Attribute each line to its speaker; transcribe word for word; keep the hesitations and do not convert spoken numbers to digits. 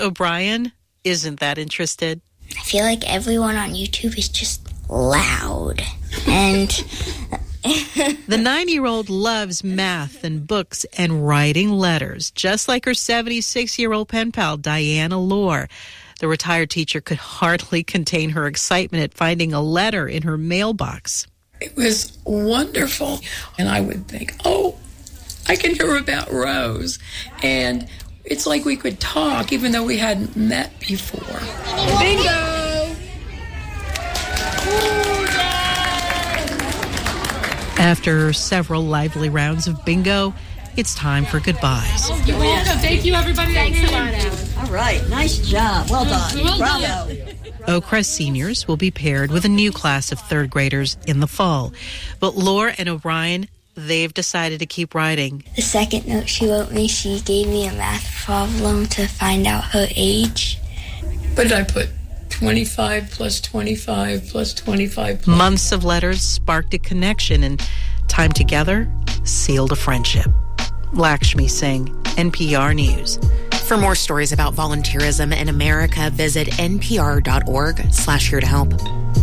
Speaker 1: O'Brien isn't that interested.
Speaker 2: I feel like everyone on YouTube is just loud. And
Speaker 1: the nine-year-old loves math and books and writing letters, just like her seventy-six-year-old pen pal, Diana Lohr. The retired teacher could hardly contain her excitement at finding a letter in her mailbox.
Speaker 3: It was wonderful. And I would think, oh, I can hear about Rose. And it's like we could talk even though we hadn't met before.
Speaker 4: Bingo!
Speaker 1: After several lively rounds of bingo, it's time for goodbyes.
Speaker 4: You're welcome. Thank you, everybody.
Speaker 5: Thanks a lot, Alan. All right. Nice job. Well done.
Speaker 4: Well
Speaker 5: Bravo.
Speaker 4: done.
Speaker 1: Oakcrest seniors will be paired with a new class of third graders in the fall. But Lohr and O'Brien, they've decided to keep writing.
Speaker 2: The second note she wrote me, she gave me a math problem to find out her age.
Speaker 3: What did I put? twenty-five plus twenty-five plus twenty-five. Plus.
Speaker 1: Months of letters sparked a connection, and time together sealed a friendship. Lakshmi Singh, N P R News.
Speaker 6: For more stories about volunteerism in America, visit npr.org slash here to help.